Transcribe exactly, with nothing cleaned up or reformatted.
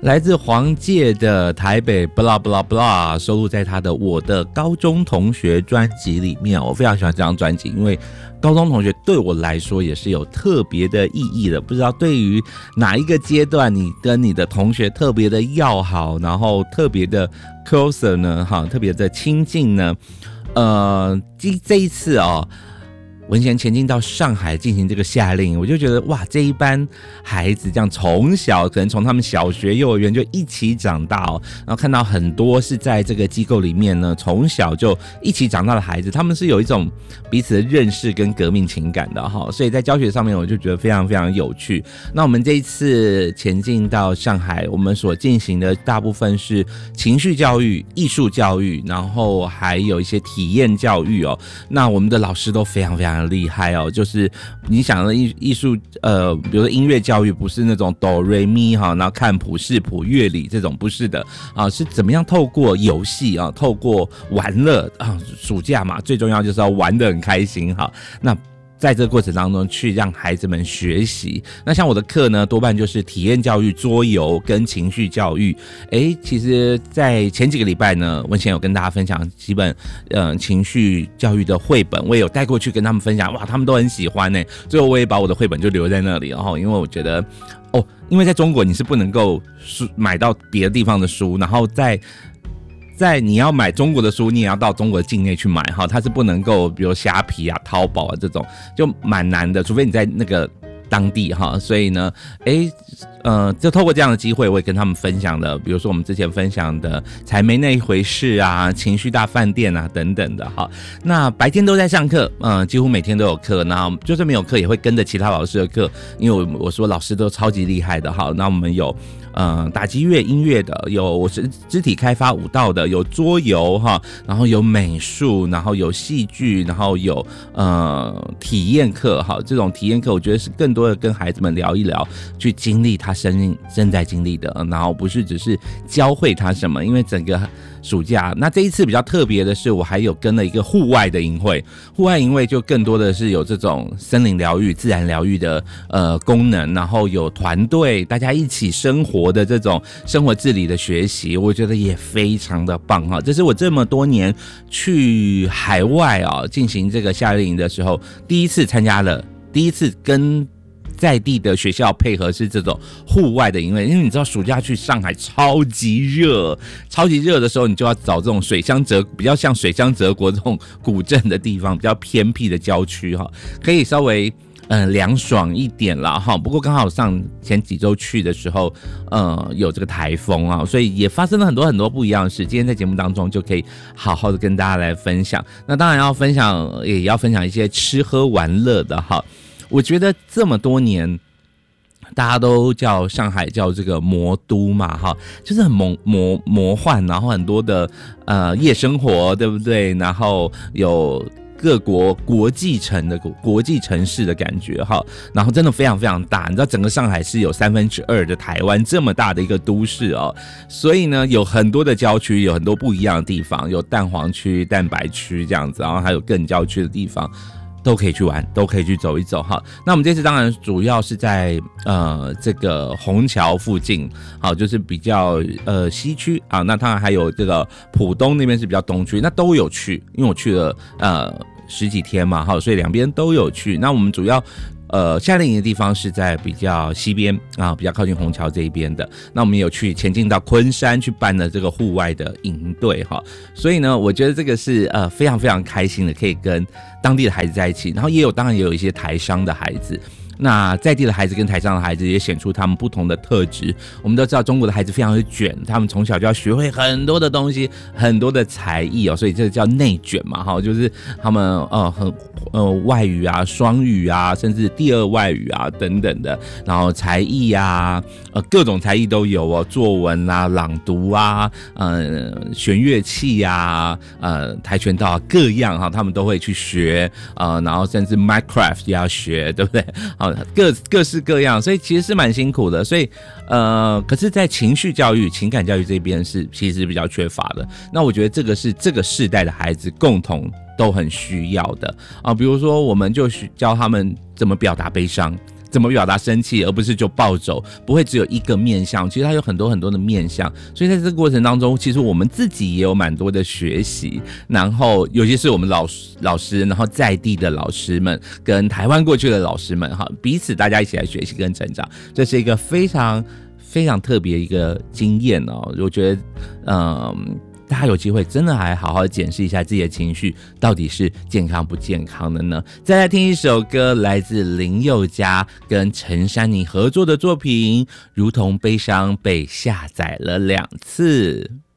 来自黄玠的台北 blah blah blah 收录在他的我的高中同学专辑里面。我非常喜欢这张专辑，因为高中同学对我来说也是有特别的意义的。不知道对于哪一个阶段你跟你的同学特别的要好，然后特别的 closer 呢，特别的亲近呢？呃，这一次哦，文贤前进到上海进行这个夏令营，我就觉得哇，这一班孩子这样从小可能从他们小学幼儿园就一起长大哦，然后看到很多是在这个机构里面呢从小就一起长大的孩子，他们是有一种彼此的认识跟革命情感的哈，所以在教学上面我就觉得非常非常有趣。那我们这一次前进到上海，我们所进行的大部分是情绪教育、艺术教育，然后还有一些体验教育哦。那我们的老师都非常非常厉害哦，就是你想的艺艺术，呃，比如说音乐教育，不是那种哆瑞咪哈，然后看谱视谱乐理这种，不是的啊，是怎么样透过游戏啊，透过玩乐啊，暑假嘛，最重要就是要玩得很开心哈。那在这个过程当中去让孩子们学习。那像我的课呢，多半就是体验教育、桌游跟情绪教育。诶，其实在前几个礼拜呢，文贤有跟大家分享几本呃情绪教育的绘本，我也有带过去跟他们分享，哇，他们都很喜欢呢。最后我也把我的绘本就留在那里，然后因为我觉得哦，因为在中国你是不能够买到别的地方的书，然后在在你要买中国的书，你也要到中国境内去买哈，它是不能够，比如虾皮啊、淘宝啊这种，就蛮难的，除非你在那个当地哈。所以呢，哎，呃，就透过这样的机会，我也跟他们分享的，比如说我们之前分享的才没那一回事啊、情绪大饭店啊等等的哈。那白天都在上课，嗯、呃，几乎每天都有课，那就算没有课，也会跟着其他老师的课，因为我我说老师都超级厉害的哈。那我们有。呃，打击乐、音乐的，有肢体开发、舞蹈的，有桌游哈，然后有美术，然后有戏剧，然后有呃体验课哈。这种体验课，我觉得是更多的跟孩子们聊一聊，去经历他生命正在经历的，然后不是只是教会他什么。因为整个暑假，那这一次比较特别的是，我还有跟了一个户外的营会，户外营会就更多的是有这种森林疗愈、自然疗愈的呃功能，然后有团队大家一起生活。的这种生活自理的学习，我觉得也非常的棒哈。这是我这么多年去海外啊进行这个夏令营的时候，第一次参加了，第一次跟在地的学校配合是这种户外的营会。因为你知道暑假去上海超级热，超级热的时候，你就要找这种水乡泽比较像水乡泽国这种古镇的地方，比较偏僻的郊区哈，可以稍微。嗯，凉爽一点啦哈。不过刚好上前几周去的时候，呃，有这个台风啊，所以也发生了很多很多不一样的事。今天在节目当中就可以好好的跟大家来分享。那当然要分享，也要分享一些吃喝玩乐的哈。我觉得这么多年。大家都叫上海叫这个魔都嘛哈，就是很魔魔魔幻，然后很多的呃夜生活，对不对？然后有。各国国际城的国际城市的感觉哈，然后真的非常非常大，你知道整个上海是有三分之二的台湾这么大的一个都市哦，所以呢有很多的郊区，有很多不一样的地方，有蛋黄区、蛋白区这样子，然后还有更郊区的地方。都可以去玩，都可以去走一走哈。那我们这次当然主要是在呃这个虹桥附近，好，就是比较呃西区啊。那当然还有这个浦东那边是比较东区，那都有去，因为我去了呃十几天嘛，哈，所以两边都有去。那我们主要。呃，夏令营的地方是在比较西边啊，比较靠近虹桥这一边的。那我们有去前进到昆山去办了这个户外的营队哈，所以呢，我觉得这个是呃非常非常开心的，可以跟当地的孩子在一起，然后也有当然也有一些台商的孩子。那在地的孩子跟台上的孩子也显出他们不同的特质。我们都知道中国的孩子非常的卷，他们从小就要学会很多的东西，很多的才艺哦，所以这个叫内卷嘛哈，就是他们呃很呃外语啊、双语啊，甚至第二外语啊等等的，然后才艺啊，呃各种才艺都有哦，作文啊、朗读啊、呃弦乐器啊、呃跆拳道啊各样哈，他们都会去学啊、呃，然后甚至 Minecraft 也要学，对不对？好，各各式各样，所以其实是蛮辛苦的。所以，呃，可是，在情绪教育、情感教育这边是其实比较缺乏的。那我觉得这个是这个世代的孩子共同都很需要的啊。比如说，我们就教他们怎么表达悲伤， 怎么表达生气，而不是就暴走，不会只有一个面向，其实它有很多很多的面向，所以在这个过程当中，其实我们自己也有蛮多的学习，然后尤其是我们老老师，然后在地的老师们跟台湾过去的老师们哈，彼此大家一起来学习跟成长，这是一个非常非常特别一个经验哦，我觉得嗯。大家有机会真的还好好检视一下自己的情绪到底是健康不健康的呢？再来听一首歌，来自林宥嘉跟陈珊妮合作的作品《如同悲伤被下载了两次》。